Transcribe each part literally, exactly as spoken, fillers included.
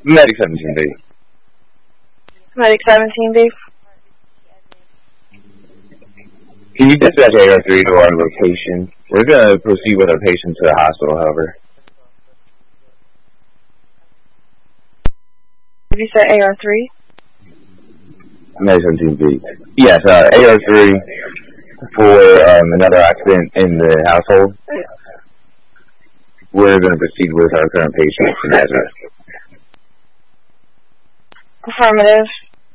Medic seventeen B. Medic seventeen B. Can you dispatch A R three to our location? We're going to proceed with our patient to the hospital, however. Did you say A R three? Medic seventeen B. Yes, uh, A R three for um, another accident in the household. We're going to proceed with our current patient in Nazareth. Affirmative.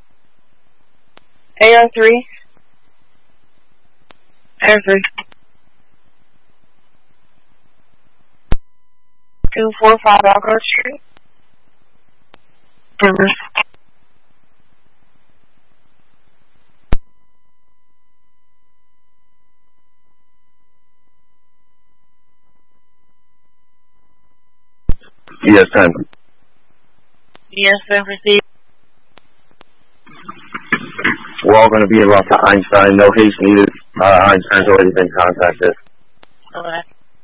A R three. A R three. two four five Alcott Street. Affirmative. Yes, time. Yes, been received. We're all going to be involved to Einstein. No haste needed. Uh, Einstein's already been contacted. Okay.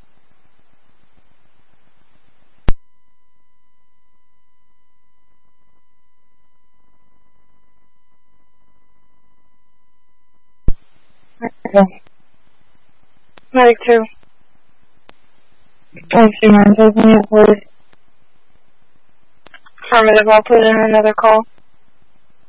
Okay. Medic two. Thanks, you mind taking it, please? Affirmative, I'll put in another call.